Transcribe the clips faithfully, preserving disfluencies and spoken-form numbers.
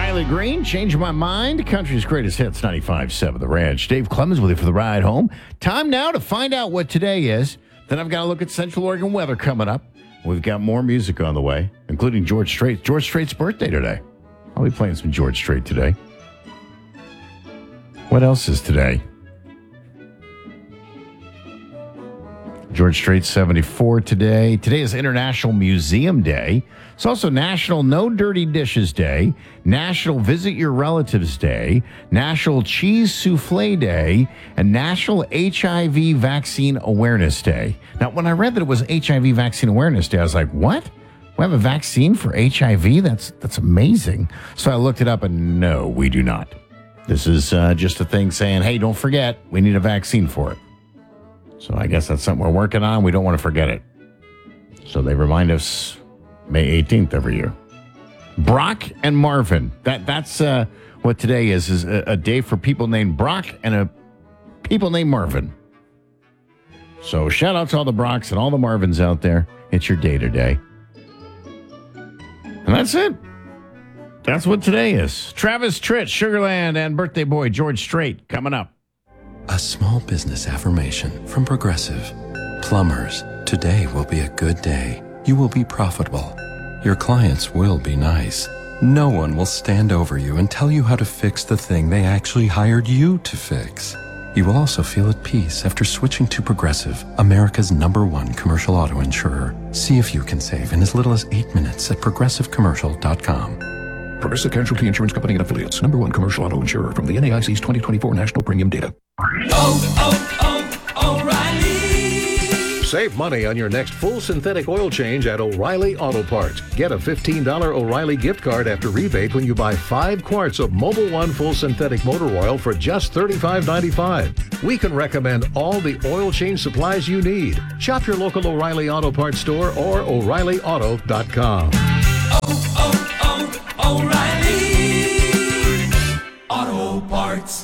Riley Green, Change My Mind, country's greatest hits, ninety-five point seven The Ranch. Dave Clemens with you for the ride home. Time now to find out what today is. Then I've got to look at Central Oregon weather coming up. We've got more music on the way, including George Strait. George Strait's birthday today. I'll be playing some George Strait today. What else is today? George Strait, seventy-four today. Today is International Museum Day. It's also National No Dirty Dishes Day, National Visit Your Relatives Day, National Cheese Souffle Day, and National H I V Vaccine Awareness Day. Now, when I read that it was H I V Vaccine Awareness Day, I was like, what? We have a vaccine for H I V? That's, that's amazing. So I looked it up, and no, we do not. This is uh, just a thing saying, hey, don't forget, we need a vaccine for it. So I guess that's something we're working on. We don't want to forget it. So they remind us May eighteenth every year. Brock and Marvin. That That's uh, what today is, is a, a day for people named Brock and a people named Marvin. So shout out to all the Brocks and all the Marvins out there. It's your day today. And that's it. That's what today is. Travis Tritt, Sugarland, and birthday boy George Strait coming up. A small business affirmation from Progressive. Plumbers, today will be a good day. You will be profitable. Your clients will be nice. No one will stand over you and tell you how to fix the thing they actually hired you to fix. You will also feel at peace after switching to Progressive, America's number one commercial auto insurer. See if you can save in as little as eight minutes at progressive commercial dot com. Progressive Casualty Insurance Company and Affiliates. Number one commercial auto insurer from the N A I C's twenty twenty-four National Premium Data. Oh, oh, oh, O'Reilly. Save money on your next full synthetic oil change at O'Reilly Auto Parts. Get a fifteen dollars O'Reilly gift card after rebate when you buy five quarts of Mobil One full synthetic motor oil for just thirty-five ninety-five. We can recommend all the oil change supplies you need. Shop your local O'Reilly Auto Parts store or O'Reilly Auto dot com. Oh, oh, oh, O'Reilly Auto Parts.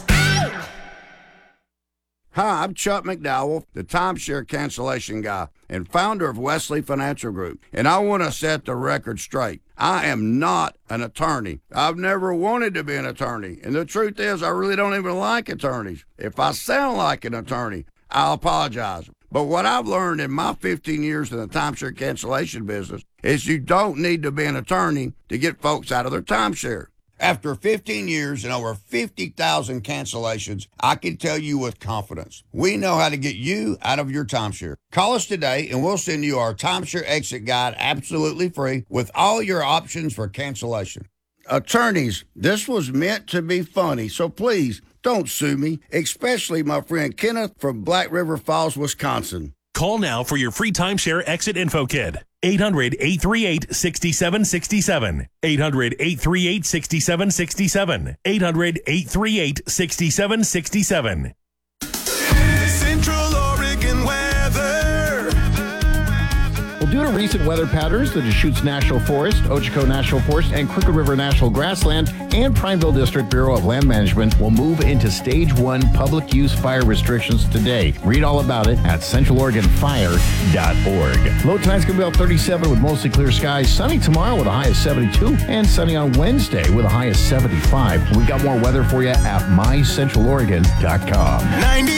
Hi, I'm Chuck McDowell, the timeshare cancellation guy and founder of Wesley Financial Group, and I want to set the record straight. I am not an attorney. I've never wanted to be an attorney, and the truth is I really don't even like attorneys. If I sound like an attorney, I'll apologize. But what I've learned in my fifteen years in the timeshare cancellation business is you don't need to be an attorney to get folks out of their timeshare. After fifteen years and over fifty thousand cancellations, I can tell you with confidence, we know how to get you out of your timeshare. Call us today and we'll send you our timeshare exit guide absolutely free with all your options for cancellation. Attorneys, this was meant to be funny, so please don't sue me, especially my friend Kenneth from Black River Falls, Wisconsin. Call now for your free timeshare exit info kit. eight hundred, eight three eight, six seven six seven. eight hundred, eight three eight, six seven six seven. eight hundred, eight three eight, six seven six seven. Central Oregon weather. Well, due to recent weather patterns, the Deschutes National Forest, Ochoco National Forest, and Crooked River National Grassland and Prineville District Bureau of Land Management will move into Stage one public use fire restrictions today. Read all about it at central oregon fire dot org. Low tonight's going to be about thirty-seven with mostly clear skies. Sunny tomorrow with a high of seventy-two, and sunny on Wednesday with a high of seventy-five. We've got more weather for you at my central oregon dot com. ninety